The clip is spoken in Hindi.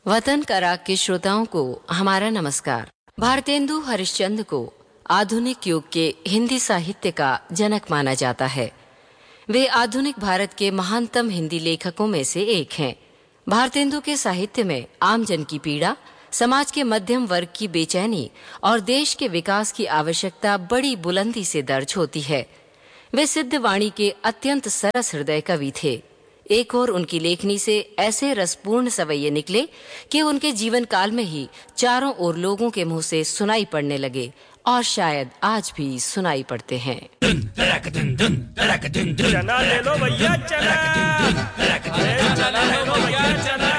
वतन कराक के श्रोताओं को हमारा नमस्कार। भारतेंदु हरिश्चंद्र को आधुनिक युग के हिंदी साहित्य का जनक माना जाता है। वे आधुनिक भारत के महानतम हिंदी लेखकों में से एक हैं। भारतेंदु के साहित्य में आमजन की पीड़ा, समाज के मध्यम वर्ग की बेचैनी और देश के विकास की आवश्यकता बड़ी बुलंदी से दर्ज होती है। वे सिद्ध वाणी के अत्यंत सरस हृदय कवि थे। एक और उनकी लेखनी से ऐसे रसपूर्ण सवैये निकले कि उनके जीवन काल में ही चारों ओर लोगों के मुंह से सुनाई पड़ने लगे और शायद आज भी सुनाई पड़ते हैं। चना ले लो भैया चना, अरे चना ले लो भैया चना।